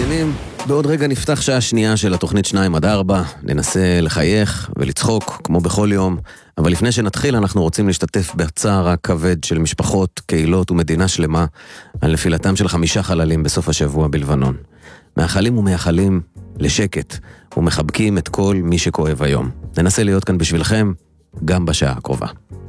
מאזינים, בעוד רגע נפתח שעה שנייה של התוכנית 2-4, ננסה לחייך ולצחוק כמו בכל יום, אבל לפני שנתחיל אנחנו רוצים להשתתף בצער הכבד של משפחות, קהילות ומדינה שלמה על נפילתם של 5 חללים בסוף השבוע בלבנון. מאחלים ומייחלים לשקט ומחבקים את כל מי שכואב היום. ננסה להיות כאן בשבילכם גם בשעה הקרובה.